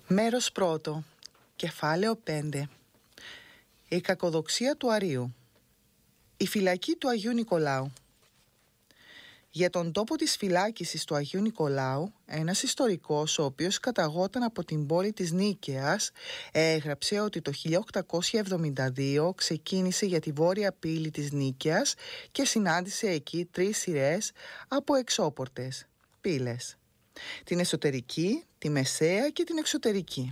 Μέρος πρώτο, κεφάλαιο 5. Η κακοδοξία του Αρείου. Η φυλακή του Αγίου Νικολάου. Για τον τόπο της φυλάκισης του Αγίου Νικολάου, ένας ιστορικός, ο οποίος καταγόταν από την πόλη της Νίκαιας, έγραψε ότι το 1872 ξεκίνησε για τη βόρεια πύλη της Νίκαιας και συνάντησε εκεί 3 σειρές από εξώπορτες πύλες: την εσωτερική, τη μεσαία και την εξωτερική.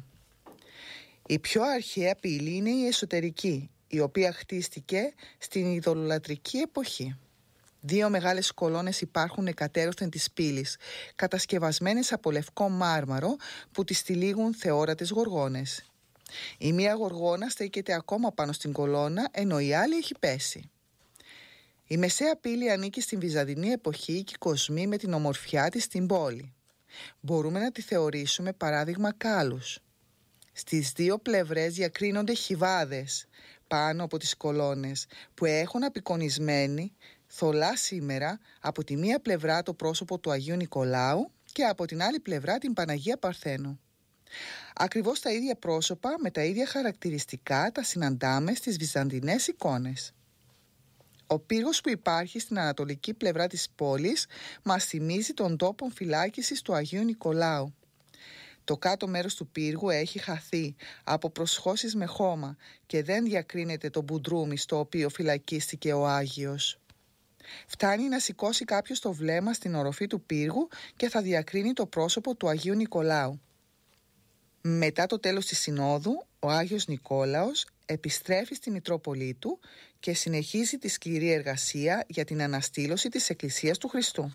Η πιο αρχαία πύλη είναι η εσωτερική, η οποία χτίστηκε στην ειδωλολατρική εποχή. 2 μεγάλες κολόνες υπάρχουν εκατέρωθεν της πύλης, κατασκευασμένες από λευκό μάρμαρο που τις τυλίγουν θεόρατες γοργόνες. Η μία γοργόνα στέκεται ακόμα πάνω στην κολόνα, ενώ η άλλη έχει πέσει. Η μεσαία πύλη ανήκει στην Βυζαντινή εποχή και κοσμεί με την ομορφιά της στην πόλη. Μπορούμε να τη θεωρήσουμε παράδειγμα κάλους. Στις 2 πλευρές διακρίνονται χιβάδες πάνω από τις κολόνες που έχουν απεικονισμένη θολά σήμερα από τη μία πλευρά το πρόσωπο του Αγίου Νικολάου και από την άλλη πλευρά την Παναγία Παρθένου. Ακριβώς τα ίδια πρόσωπα με τα ίδια χαρακτηριστικά τα συναντάμε στις βυζαντινές εικόνες. Ο πύργος που υπάρχει στην ανατολική πλευρά της πόλης μας θυμίζει τον τόπο φυλάκισης του Αγίου Νικολάου. Το κάτω μέρος του πύργου έχει χαθεί από προσχώσεις με χώμα και δεν διακρίνεται το μπουντρούμι στο οποίο φυλακίστηκε ο Άγιος. Φτάνει να σηκώσει κάποιος το βλέμμα στην οροφή του πύργου και θα διακρίνει το πρόσωπο του Αγίου Νικολάου. Μετά το τέλος της Συνόδου, ο Άγιος Νικόλαος επιστρέφει στη Μητρόπολη του και συνεχίζει τη σκληρή εργασία για την αναστήλωση της Εκκλησίας του Χριστού.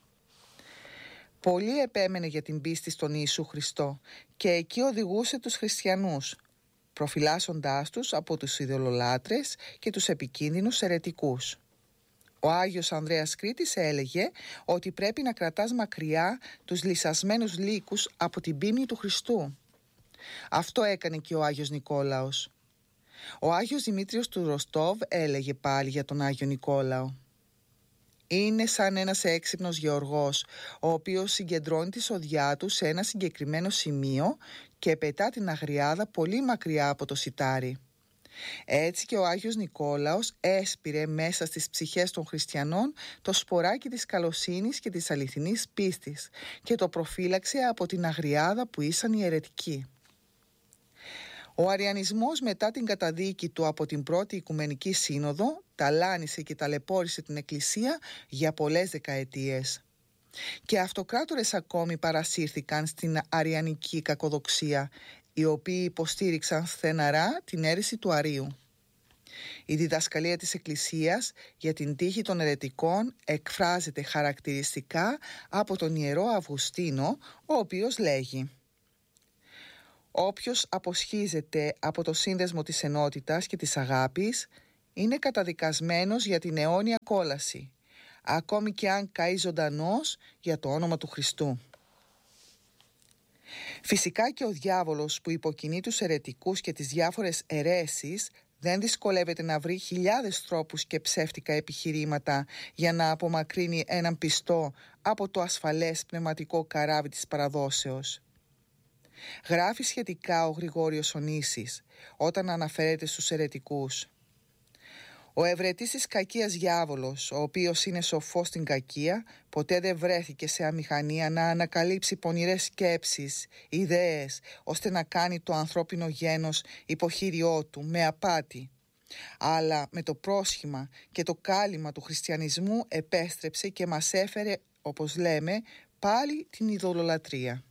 Πολύ επέμενε για την πίστη στον Ιησού Χριστό και εκεί οδηγούσε τους χριστιανούς, προφυλάσσοντάς τους από τους ειδωλολάτρες και τους επικίνδυνους αιρετικούς. Ο Άγιος Ανδρέας Κρήτης έλεγε ότι πρέπει να κρατάς μακριά τους λυσασμένους λύκους από την πίμνη του Χριστού. Αυτό έκανε και ο Άγιος Νικόλαος. Ο Άγιος Δημήτριος του Ροστόβ έλεγε πάλι για τον Άγιο Νικόλαο: είναι σαν ένας έξυπνος γεωργός, ο οποίος συγκεντρώνει τη σοδιά του σε ένα συγκεκριμένο σημείο και πετά την αγριάδα πολύ μακριά από το σιτάρι. Έτσι και ο Άγιος Νικόλαος έσπηρε μέσα στις ψυχές των χριστιανών το σποράκι της καλοσύνης και της αληθινής πίστης και το προφύλαξε από την αγριάδα που ήσαν οι αιρετικοί. Ο αριανισμός μετά την καταδίκη του από την Πρώτη Οικουμενική Σύνοδο ταλάνισε και ταλαιπώρησε την Εκκλησία για πολλές δεκαετίες. Και αυτοκράτορες ακόμη παρασύρθηκαν στην αριανική κακοδοξία, οι οποίοι υποστήριξαν στεναρά την αίρεση του Αρείου. Η διδασκαλία της Εκκλησίας για την τύχη των αιρετικών εκφράζεται χαρακτηριστικά από τον Ιερό Αυγουστίνο, ο οποίος λέγει: όποιος αποσχίζεται από το σύνδεσμο της ενότητας και της αγάπης είναι καταδικασμένος για την αιώνια κόλαση, ακόμη και αν καεί ζωντανός για το όνομα του Χριστού. Φυσικά και ο διάβολος που υποκινεί τους αιρετικούς και τις διάφορες αιρέσεις δεν δυσκολεύεται να βρει χιλιάδες τρόπους και ψεύτικα επιχειρήματα για να απομακρύνει έναν πιστό από το ασφαλές πνευματικό καράβι της παραδόσεως. Γράφει σχετικά ο Γρηγόριος Ονήσης όταν αναφέρεται στους αιρετικούς: ο ευρετής της κακίας διάβολος, ο οποίος είναι σοφός στην κακία, ποτέ δεν βρέθηκε σε αμηχανία να ανακαλύψει πονηρές σκέψεις, ιδέες, ώστε να κάνει το ανθρώπινο γένος υποχείριό του με απάτη. Αλλά με το πρόσχημα και το κάλυμα του χριστιανισμού επέστρεψε και μας έφερε, όπως λέμε, πάλι την ειδωλολατρία.